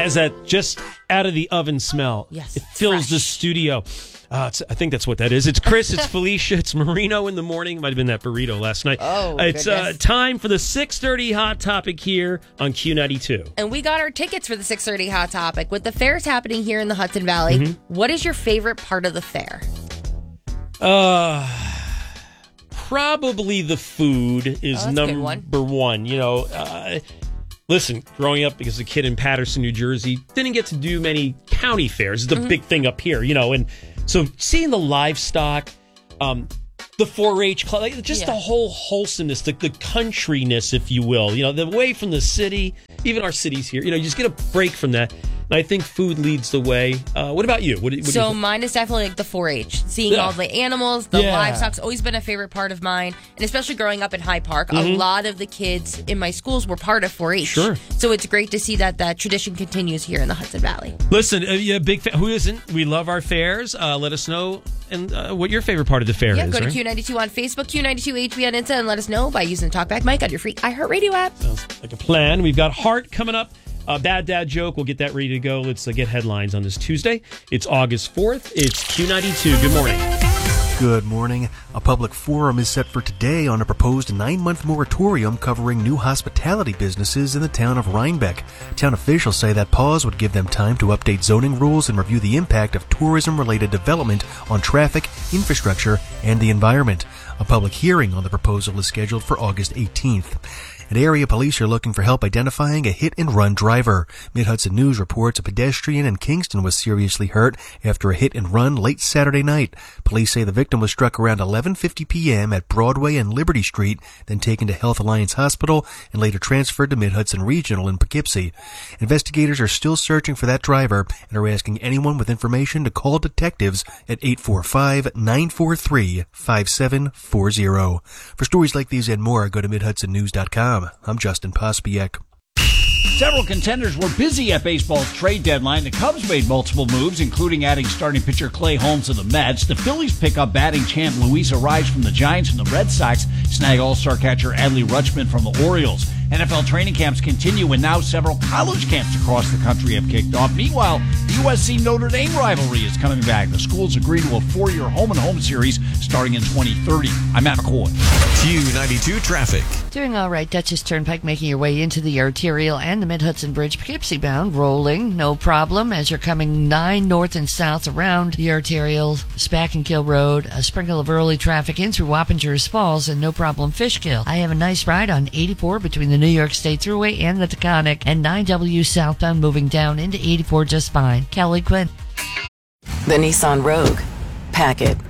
has that just out of the oven smell. Yes. It fills Fresh. the studio. I think that's what that is. It's Chris, it's Felicia, it's Marino in the morning. Might have been that burrito last night. Oh, it's goodness. time for the 6:30 Hot Topic here on Q92. And we got our tickets for the 6:30 Hot Topic. With the fairs happening here in the Hudson Valley, what is your favorite part of the fair? Probably the food is number one. You know, listen, growing up as a kid in Paterson, New Jersey, didn't get to do many county fairs. It's the big thing up here, you know, and so seeing the livestock, the 4-H club, just the whole wholesomeness, the countryness, if you will, you know, the away from the city, even our cities here, you know, you just get a break from that. And I think food leads the way. What about you? What do you think? Mine is definitely like the 4-H. Seeing all the animals, the livestock's always been a favorite part of mine. And especially growing up in Hyde Park, a lot of the kids in my schools were part of 4-H. Sure. So it's great to see that tradition continues here in the Hudson Valley. Listen, big fan. Who isn't? We love our fairs. Let us know and what your favorite part of the fair is. Go to right? Q92 on Facebook, Q92HB on Insta, and let us know by using the TalkBack mic on your free iHeartRadio app. Sounds like a plan. We've got Heart coming up. Bad Dad Joke. We'll get that ready to go. Let's get headlines on this Tuesday. It's August 4th. It's Q92. Good morning. Good morning. A public forum is set for today on a proposed 9-month moratorium covering new hospitality businesses in the town of Rhinebeck. Town officials say that pause would give them time to update zoning rules and review the impact of tourism-related development on traffic, infrastructure, and the environment. A public hearing on the proposal is scheduled for August 18th. And area police are looking for help identifying a hit-and-run driver. Mid-Hudson News reports a pedestrian in Kingston was seriously hurt after a hit-and-run late Saturday night. Police say the victim was struck around 11:50 p.m. at Broadway and Liberty Street, then taken to Health Alliance Hospital and later transferred to Mid-Hudson Regional in Poughkeepsie. Investigators are still searching for that driver and are asking anyone with information to call detectives at 845-943-5740. For stories like these and more, go to MidHudsonNews.com. I'm Justin Pospiek. Several contenders were busy at baseball's trade deadline. The Cubs made multiple moves, including adding starting pitcher Clay Holmes to the Mets. The Phillies pick up batting champ Luis Ariz from the Giants, and the Red Sox snag all-star catcher Adley Rutschman from the Orioles. NFL training camps continue, and now several college camps across the country have kicked off. Meanwhile, the USC-Notre Dame rivalry is coming back. The schools agree to a 4-year home-and-home series starting in 2030. I'm Matt McCoy. Q92 Traffic. Doing all right. Dutchess Turnpike making your way into the arterial and the Mid-Hudson Bridge. Poughkeepsie bound, rolling, no problem. As you're coming 9 north and south around the arterial, Spack and Kill Road, a sprinkle of early traffic in through Wappingers Falls, and no problem Fishkill. I have a nice ride on 84 between the New York State Thruway and the Taconic, and 9W southbound moving down into 84 just fine. Kelly Quinn. The Nissan Rogue. Pack it.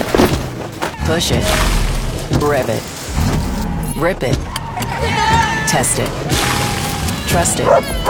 Push it. Rev it. Rip it. Test it. Trust it.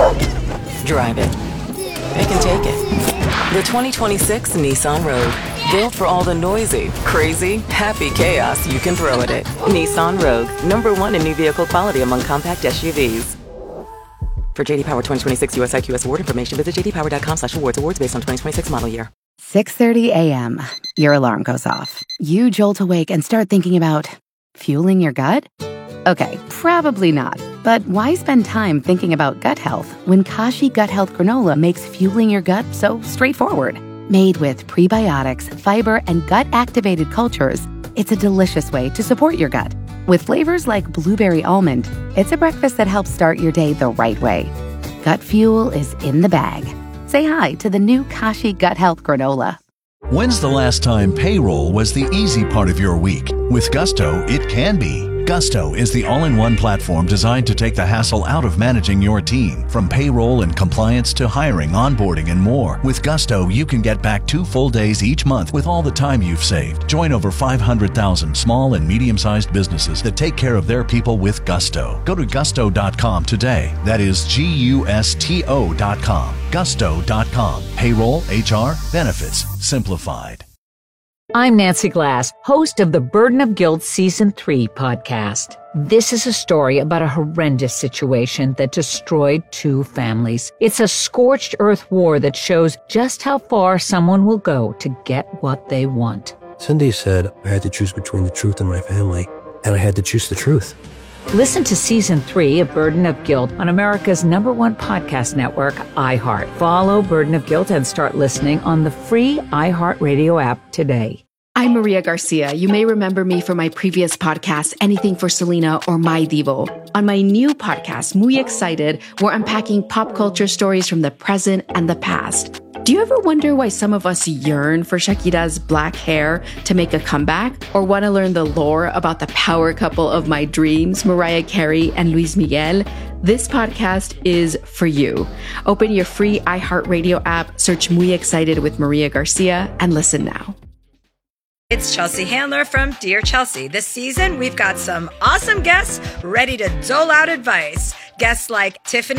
Drive it. Pick and take it. The 2026 Nissan Rogue. Built for all the noisy, crazy, happy chaos you can throw at it. Nissan Rogue. #1 in new vehicle quality among compact SUVs. For JD Power 2026 US IQS award information, visit jdpower.com/awards. Awards based on 2026 model year. 6:30 a.m. Your alarm goes off. You jolt awake and start thinking about fueling your gut? Okay, probably not. But why spend time thinking about gut health when Kashi Gut Health Granola makes fueling your gut so straightforward? Made with prebiotics, fiber, and gut-activated cultures, it's a delicious way to support your gut. With flavors like blueberry almond, it's a breakfast that helps start your day the right way. Gut fuel is in the bag. Say hi to the new Kashi Gut Health Granola. When's the last time payroll was the easy part of your week? With Gusto, it can be. Gusto is the all-in-one platform designed to take the hassle out of managing your team. From payroll and compliance to hiring, onboarding, and more. With Gusto, you can get back 2 full days each month with all the time you've saved. Join over 500,000 small and medium-sized businesses that take care of their people with Gusto. Go to gusto.com today. That is GUSTO.com. Gusto.com. Payroll, HR, benefits, simplified. I'm Nancy Glass, host of the Burden of Guilt Season 3 podcast. This is a story about a horrendous situation that destroyed 2 families. It's a scorched earth war that shows just how far someone will go to get what they want. Cindy said I had to choose between the truth and my family, and I had to choose the truth. Listen to Season 3 of Burden of Guilt on America's #1 podcast network, iHeart. Follow Burden of Guilt and start listening on the free iHeartRadio app today. I'm Maria Garcia. You may remember me from my previous podcast, Anything for Selena or My Divo. On my new podcast, Muy Excited, we're unpacking pop culture stories from the present and the past. Do you ever wonder why some of us yearn for Shakira's black hair to make a comeback? Or want to learn the lore about the power couple of my dreams, Mariah Carey and Luis Miguel? This podcast is for you. Open your free iHeartRadio app, search Muy Excited with Maria Garcia, and listen now. It's Chelsea Handler from Dear Chelsea. This season, we've got some awesome guests ready to dole out advice. Guests like Tiffany